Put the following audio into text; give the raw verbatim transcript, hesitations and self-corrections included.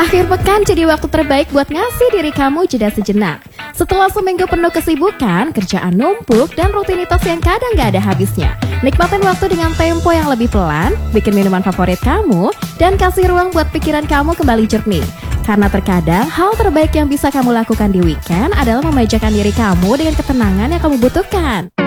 Akhir pekan jadi waktu terbaik buat ngasih diri kamu jeda sejenak. Setelah seminggu penuh kesibukan, kerjaan numpuk, dan rutinitas yang kadang gak ada habisnya. Nikmatin waktu dengan tempo yang lebih pelan, bikin minuman favorit kamu, dan kasih ruang buat pikiran kamu kembali jernih. Karena terkadang hal terbaik yang bisa kamu lakukan di weekend adalah memanjakan diri kamu dengan ketenangan yang kamu butuhkan.